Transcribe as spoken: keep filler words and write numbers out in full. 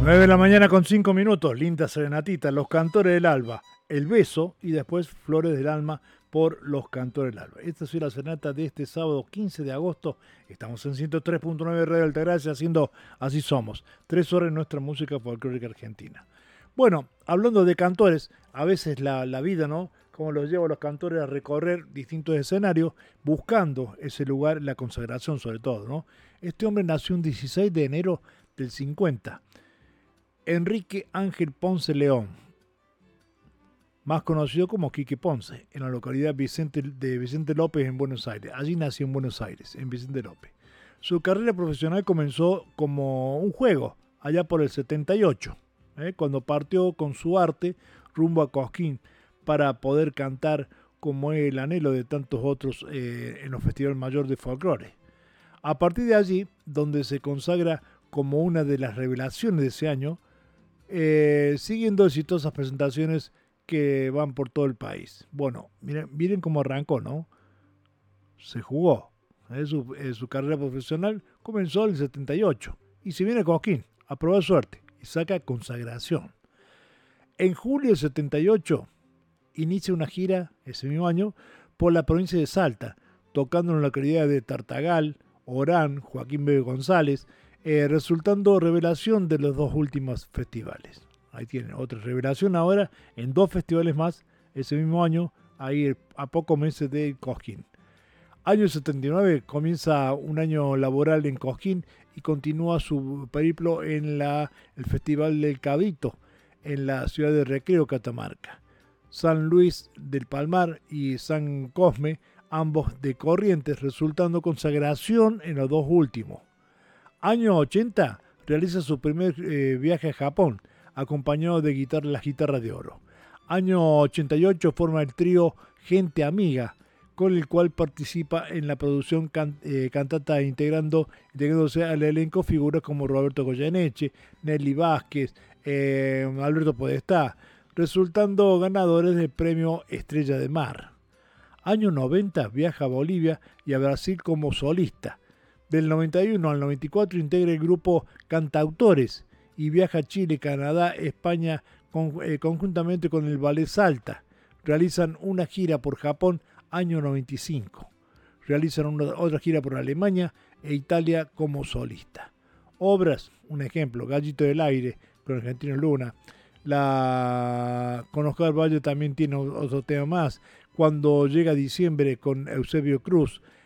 nueve de la mañana con cinco minutos, linda serenatita, Los Cantores del Alba, El Beso y después Flores del Alma por Los Cantores del Alba. Esta es la serenata de este sábado quince de agosto. Estamos en ciento tres punto nueve Radio Altagracia haciendo Así Somos. Tres horas en nuestra música folclórica argentina. Bueno, hablando de cantores, a veces la, la vida, ¿no? Como los lleva a los cantores a recorrer distintos escenarios buscando ese lugar, la consagración sobre todo, ¿no? Este hombre nació un dieciséis de enero del cincuenta. Enrique Ángel Ponce León, más conocido como Quique Ponce, en la localidad Vicente, de Vicente López en Buenos Aires. Allí nació en Buenos Aires, en Vicente López. Su carrera profesional comenzó como un juego, allá por el setenta y ocho, ¿eh? Cuando partió con su arte rumbo a Cosquín para poder cantar como es el anhelo de tantos otros eh, en los festivales mayores de folclore. A partir de allí, donde se consagra como una de las revelaciones de ese año, Eh, siguiendo exitosas presentaciones que van por todo el país. Bueno, miren, miren cómo arrancó, ¿no? Se jugó. Eh, su, eh, su carrera profesional comenzó en el setenta y ocho y se viene a Cosquín a probar suerte y saca consagración. En julio del setenta y ocho inicia una gira ese mismo año por la provincia de Salta, tocando en la localidad de Tartagal, Orán, Joaquín Bebe González, Eh, resultando revelación de los dos últimos festivales. Ahí tienen otra revelación ahora en dos festivales más ese mismo año, ahí a pocos meses de Cosquín. Año setenta y nueve comienza un año laboral en Cosquín y continúa su periplo en la, el Festival del Cabrito en la ciudad de Recreo, Catamarca. San Luis del Palmar y San Cosme, ambos de Corrientes, resultando consagración en los dos últimos. Año ochenta realiza su primer eh, viaje a Japón, acompañado de guitarra, las guitarras de oro. Año ochenta y ocho forma el trío Gente Amiga, con el cual participa en la producción can, eh, cantata integrando, integrándose al elenco figuras como Roberto Goyeneche, Nelly Vázquez, eh, Alberto Podestá, resultando ganadores del premio Estrella de Mar. Año noventa viaja a Bolivia y a Brasil como solista. Del noventa y uno al noventa y cuatro integra el grupo Cantautores y viaja a Chile, Canadá, España con, eh, conjuntamente con el Ballet Salta. Realizan una gira por Japón año noventa y cinco. Realizan una, otra gira por Alemania e Italia como solista. Obras, un ejemplo, Gallito del Aire con Argentino Luna. La, con Oscar Valle también tiene otro tema más. Cuando llega diciembre con Eusebio Cruz.